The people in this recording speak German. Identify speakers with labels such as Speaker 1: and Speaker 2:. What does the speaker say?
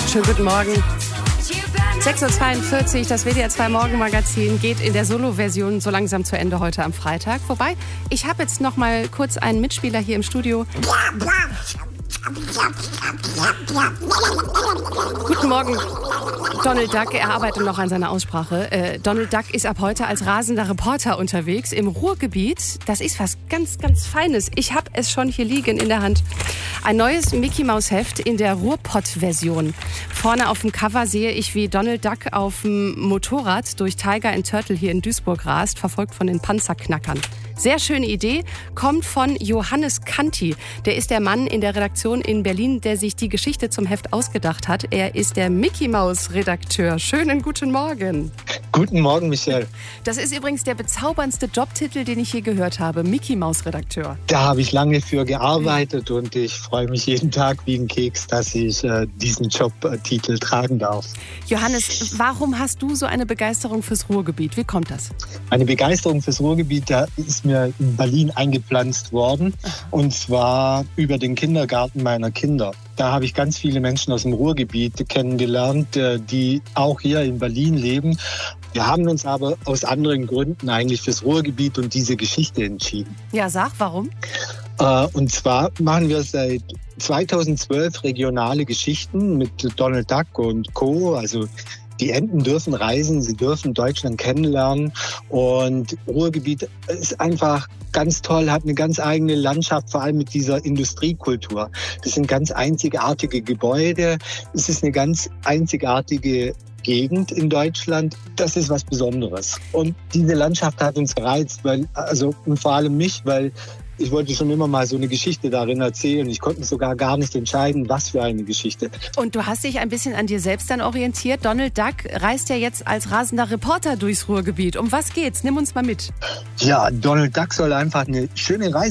Speaker 1: Schönen guten Morgen. 6.42 Uhr, das WDR 2 Morgenmagazin geht in der Solo-Version so langsam zu Ende heute am Freitag. Wobei, ich habe jetzt noch mal kurz einen Mitspieler hier im Studio. Guten Morgen, Donald Duck. Er arbeitet noch an seiner Aussprache. Donald Duck ist ab heute als rasender Reporter unterwegs im Ruhrgebiet. Das ist was ganz, ganz Feines. Ich habe es schon hier liegen in der Hand. Ein neues Mickey-Maus-Heft in der Ruhrpott-Version. Vorne auf dem Cover sehe ich, wie Donald Duck auf dem Motorrad durch Tiger and Turtle hier in Duisburg rast, verfolgt von den Panzerknackern. Sehr schöne Idee, kommt von Johannes Kanti. Der ist der Mann in der Redaktion in Berlin, der sich die Geschichte zum Heft ausgedacht hat. Er ist der Mickey-Maus-Redakteur. Schönen guten Morgen.
Speaker 2: Guten Morgen, Michelle.
Speaker 1: Das ist übrigens der bezauberndste Jobtitel, den ich je gehört habe. Mickey-Maus-Redakteur.
Speaker 2: Da habe ich lange für gearbeitet und ich freue mich jeden Tag wie ein Keks, dass ich diesen Jobtitel tragen darf.
Speaker 1: Johannes, warum hast du so eine Begeisterung fürs Ruhrgebiet? Wie kommt das?
Speaker 2: Eine Begeisterung fürs Ruhrgebiet, da ist mir in Berlin eingepflanzt worden. Und zwar über den Kindergarten meiner Kinder. Da habe ich ganz viele Menschen aus dem Ruhrgebiet kennengelernt, die auch hier in Berlin leben. Wir haben uns aber aus anderen Gründen eigentlich fürs Ruhrgebiet und diese Geschichte entschieden.
Speaker 1: Ja, sag, warum?
Speaker 2: Und zwar machen wir seit 2012 regionale Geschichten mit Donald Duck und Co. Also die Enten dürfen reisen, sie dürfen Deutschland kennenlernen und Ruhrgebiet ist einfach ganz toll, hat eine ganz eigene Landschaft, vor allem mit dieser Industriekultur. Das sind ganz einzigartige Gebäude, es ist eine ganz einzigartige Gegend in Deutschland, das ist was Besonderes. Und diese Landschaft hat uns gereizt, und vor allem mich, weil ich wollte schon immer mal so eine Geschichte darin erzählen. Ich konnte mich sogar gar nicht entscheiden, was für eine Geschichte.
Speaker 1: Und du hast dich ein bisschen an dir selbst dann orientiert. Donald Duck reist ja jetzt als rasender Reporter durchs Ruhrgebiet. Um was geht's? Nimm uns mal mit.
Speaker 2: Ja, Donald Duck soll einfach eine schöne Reise